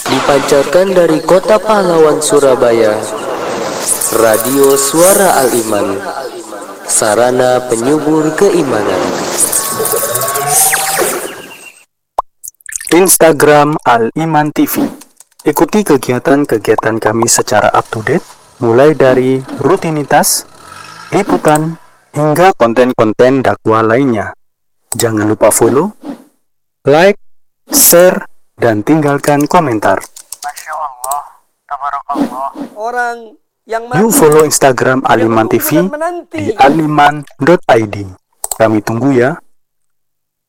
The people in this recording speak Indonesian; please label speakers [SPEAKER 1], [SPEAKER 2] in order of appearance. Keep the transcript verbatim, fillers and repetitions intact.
[SPEAKER 1] Dipancarkan dari Kota Pahlawan Surabaya, Radio Suara Al-Iman, sarana penyubur keimanan.
[SPEAKER 2] Instagram Al-Iman T V. Ikuti kegiatan-kegiatan kami secara up to date, mulai dari rutinitas, liputan, hingga konten-konten dakwah lainnya. Jangan lupa follow, like, share, dan tinggalkan komentar.
[SPEAKER 3] Masya Allah, tabarakallah. Orang yang
[SPEAKER 2] Yuk follow Instagram Al-Iman T V di aliman dot i d. Kami tunggu ya.